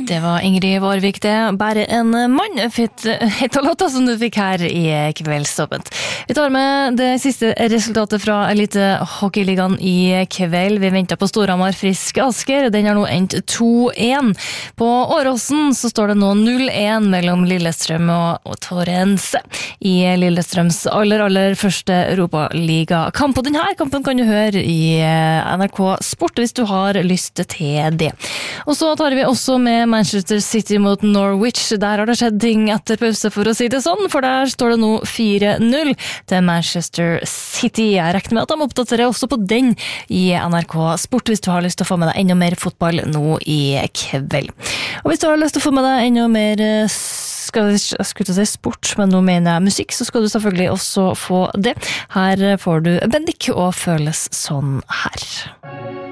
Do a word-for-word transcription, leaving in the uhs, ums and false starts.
Det var Ingrid Varvik det, bare en mann fitt hit og låta som du fikk her i kveldsåpent. Vi tar med det siste resultatet fra Elite Hockeyligaen i kveld. Vi venter på Storhamar Frisk Asker, den har nå endt to en. På Åråsen så står det nå null en mellom Lillestrøm og, og Torrense i Lillestrøms aller, aller første Europa-liga-kamp. Og denne kampen kan du høre i N R K Sport hvis du har lyst til det. Og så tar vi også med Manchester City mot Norwich. Der har det skjedd ting etter pause, for å si det sånn, for der står det nå fire null til Manchester City. Jeg regner med at de oppdaterer også på den i N R K Sport, hvis du har lyst til å få med deg enda mer fotball nå i kveld. Og hvis du har lyst til å få med deg enda mer skal jeg skulle si sport, men nå mener jeg musikk, så skal du selvfølgelig også få det. Her får du Bendik og Føles sånn her.